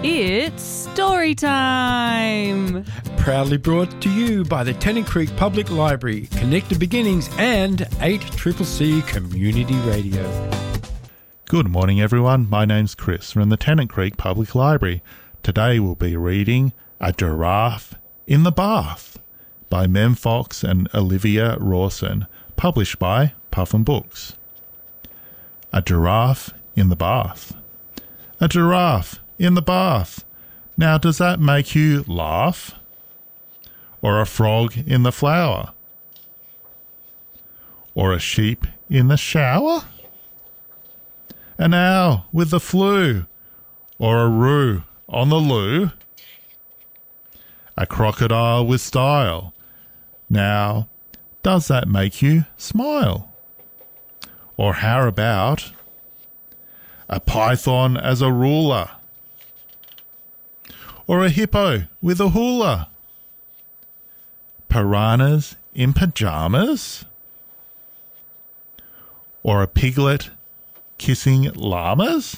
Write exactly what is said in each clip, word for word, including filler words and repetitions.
It's story time! Proudly brought to you by the Tennant Creek Public Library, Connected Beginnings and eight C C C Community Radio. Good morning, everyone. My name's Chris from the Tennant Creek Public Library. Today we'll be reading A Giraffe in the Bath by Mem Fox and Olivia Rawson, published by Puffin Books. A giraffe in the bath. A giraffe in the bath. Now, does that make you laugh? Or a frog in the flower? Or a sheep in the shower? An owl with the flu? Or a roo on the loo? A crocodile with style? Now, does that make you smile? Or how about a python as a ruler? Or a hippo with a hula? Piranhas in pyjamas? Or a piglet kissing llamas?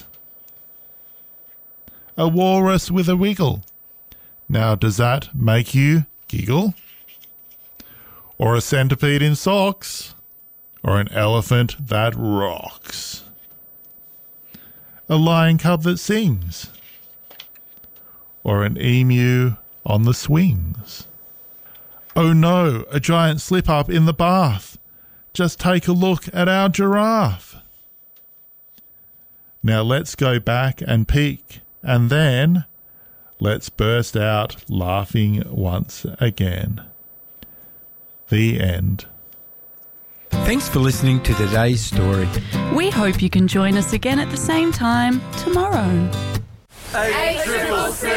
A walrus with a wiggle? Now, does that make you giggle? Or a centipede in socks? Or an elephant that rocks? A lion cub that sings? Or an emu on the swings? Oh no, a giant slip-up in the bath. Just take a look at our giraffe. Now let's go back and peek, and then let's burst out laughing once again. The end. Thanks for listening to today's story. We hope you can join us again at the same time tomorrow. eight C C C